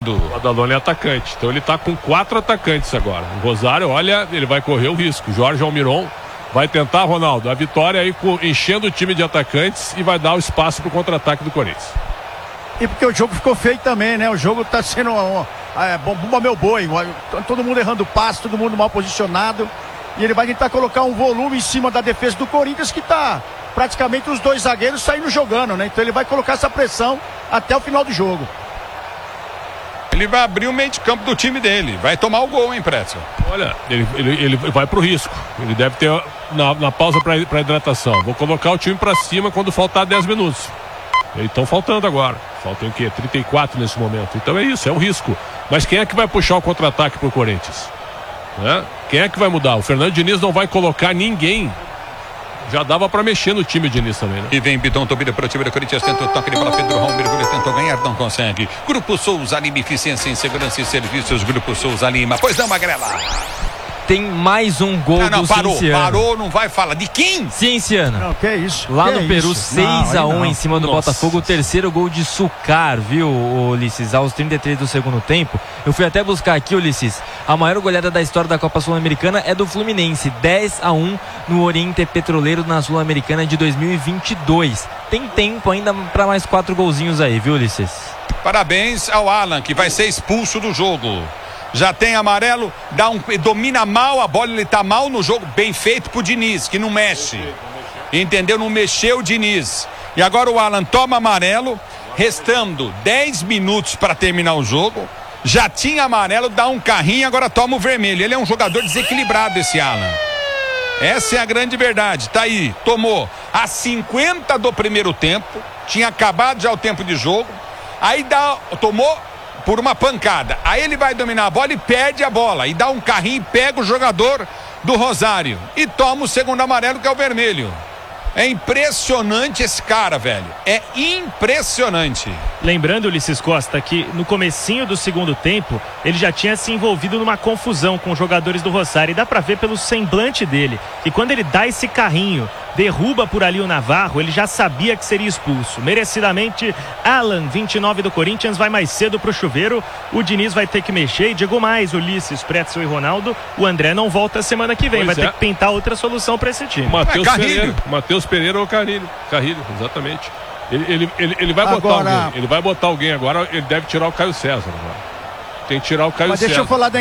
O Badalone é atacante, então ele tá com 4 atacantes agora. O Rosário, olha, ele vai correr o risco. Jorge Almiron vai tentar, Ronaldo, a vitória aí enchendo o time de atacantes e vai dar o espaço pro contra-ataque do Corinthians. E porque o jogo ficou feio também, né? O jogo tá sendo bomba meu boi, todo mundo errando passe, todo mundo mal posicionado. E ele vai tentar colocar um volume em cima da defesa do Corinthians, que tá praticamente os 2 zagueiros saindo jogando, né? Então ele vai colocar essa pressão até o final do jogo. Ele vai abrir o meio de campo do time dele. Vai tomar o gol, hein, Pretzel? Olha, ele vai pro risco. Ele deve ter na pausa para hidratação. Vou colocar o time para cima quando faltar 10 minutos. Eles estão faltando agora. Faltam o quê? 34 nesse momento. Então é isso, é um risco. Mas quem é que vai puxar o contra-ataque pro Corinthians? Né? Quem é que vai mudar? O Fernando Diniz não vai colocar ninguém. Já dava pra mexer no time de Diniz também, né? E vem Bidon, Tobira para o time do Corinthians, tenta o toque de bola, Pedro Raul, mergulho, tentou ganhar, não consegue. Grupo Souza Lima, eficiência em segurança e serviços, Grupo Souza Lima. Pois não, Magrela? Tem mais um gol do Cienciano. Parou, não vai falar. De quem? Cienciano. Não, que é isso? Lá que no Peru, 6-1 em cima do Botafogo. O terceiro gol de Sucar, viu, Ulisses? Aos 33 do segundo tempo. Eu fui até buscar aqui, Ulisses. A maior goleada da história da Copa Sul-Americana é do Fluminense. 10-1 no Oriente Petroleiro na Sul-Americana de 2022. Tem tempo ainda para mais 4 golzinhos aí, viu, Ulisses? Parabéns ao Alan, que vai ser expulso do jogo. Já tem amarelo, domina mal a bola, ele tá mal no jogo, bem feito pro Diniz, que não mexe. Entendeu? Não mexeu o Diniz. E agora o Alan toma amarelo, restando 10 minutos para terminar o jogo. Já tinha amarelo, dá um carrinho, agora toma o vermelho. Ele é um jogador desequilibrado, esse Alan. Essa é a grande verdade. Tá aí, tomou a 50 do primeiro tempo, tinha acabado já o tempo de jogo. Aí tomou por uma pancada, aí ele vai dominar a bola e perde a bola, e dá um carrinho e pega o jogador do Rosário, e toma o segundo amarelo, que é o vermelho. É impressionante esse cara, velho, é impressionante. Lembrando, Ulisses Costa, que no comecinho do segundo tempo ele já tinha se envolvido numa confusão com os jogadores do Rosário, e dá pra ver pelo semblante dele, que quando ele dá esse carrinho, derruba por ali o Navarro, ele já sabia que seria expulso. Merecidamente, Alan, 29 do Corinthians, vai mais cedo pro chuveiro. O Diniz vai ter que mexer, e digo mais, Ulisses, Pretzel e Ronaldo, o André não volta semana que vem, vai ter que pintar outra solução pra esse time. Matheus Pereira ou Carrilho, exatamente. Ele vai botar alguém. Ele vai botar alguém agora. Ele deve tirar o Caio César agora. Tem que tirar o Caio César. Mas deixa eu falar,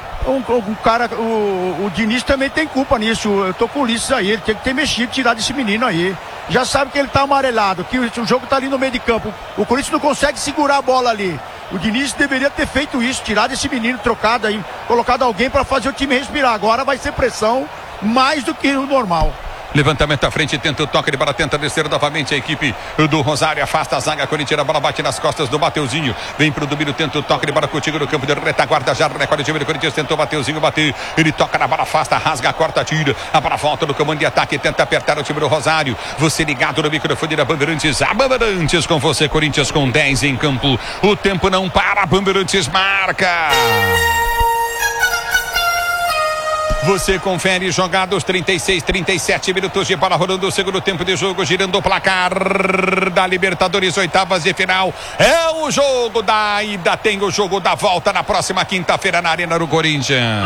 o Diniz também tem culpa nisso. Eu tô com o Ulisses aí. Ele tem que ter mexido, tirar desse menino aí. Já sabe que ele tá amarelado, que o jogo tá ali no meio de campo. O Corinthians não consegue segurar a bola ali. O Diniz deveria ter feito isso, tirado esse menino, trocado aí, colocado alguém para fazer o time respirar. Agora vai ser pressão mais do que o normal. Levantamento à frente, tenta o toque de bola, tenta descer novamente a equipe do Rosário, afasta a zaga, Corinthians, a bola bate nas costas do Mateuzinho, vem pro domínio, tenta o toque de bola contigo no campo de retaguarda, já recolhe o time do Corinthians, tentou o Mateuzinho bater, ele toca na bola, afasta, rasga, corta, tira, a bola volta no comando de ataque, tenta apertar o time do Rosário, você ligado no microfone da Bandeirantes, a Bandeirantes com você, Corinthians com 10 em campo, o tempo não para, Bandeirantes marca! Você confere jogados 36, 37 minutos de bola rolando o segundo tempo de jogo, girando o placar da Libertadores, oitavas de final. É o jogo da ida, tem o jogo da volta na próxima quinta-feira na Arena do Corinthians.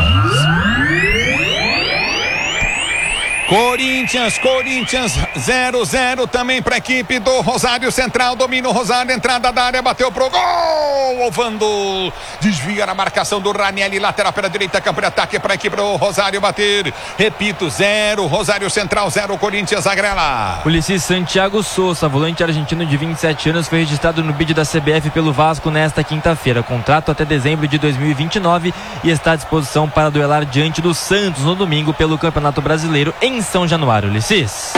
Corinthians 0-0 também para a equipe do Rosário Central, domina o Rosário, entrada da área, bateu pro gol, Ovando desvia na marcação do Ranieri, lateral pela direita, campo de ataque para a equipe do Rosário bater, repito, 0 Rosário Central, 0 Corinthians, Agrela. Ulisses, Santiago Souza, volante argentino de 27 anos, foi registrado no bid da CBF pelo Vasco nesta quinta-feira, contrato até dezembro de 2029 e está à disposição para duelar diante do Santos no domingo pelo Campeonato Brasileiro em São Januário, Ulisses.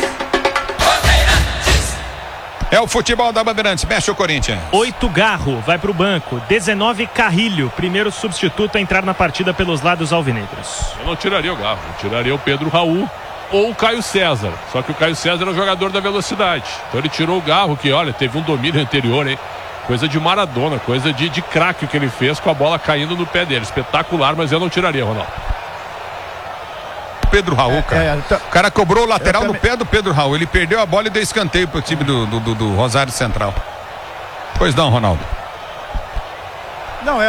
É o futebol da Bandeirantes, mexe o Corinthians. 8 Garro, vai pro banco. 19 Carrilho, primeiro substituto a entrar na partida pelos lados alvinegros. Eu não tiraria o Garro, eu tiraria o Pedro Raul ou o Caio César. Só que o Caio César é o jogador da velocidade. Então ele tirou o Garro, que olha, teve um domínio anterior, hein? Coisa de Maradona, coisa de craque que ele fez com a bola caindo no pé dele. Espetacular, mas eu não tiraria, Ronaldo. Pedro Raul, cara. O cara cobrou o lateral no pé do Pedro Raul. Ele perdeu a bola e deu escanteio pro time do Rosário Central. Pois não, Ronaldo. Não,